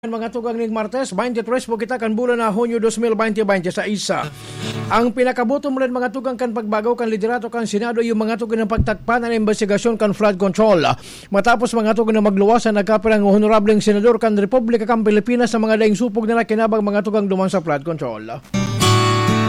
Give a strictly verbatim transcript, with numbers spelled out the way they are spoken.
Mga tugang ning Martes, twenty-three po kita kan bulan na Hunyo twenty twenty sa isa. Ang pinakabuto mo rin mga tugang kan pagbagaw kan liderato kan Senado yung mga tugang ng pagtakpan ang investigasyon kan flood control. Matapos mga tugang na magluwasan nagkapilang honorableng senador kan Republika kan Pilipinas sa mga daing supog nila kinabang mga tugang duman sa flood control.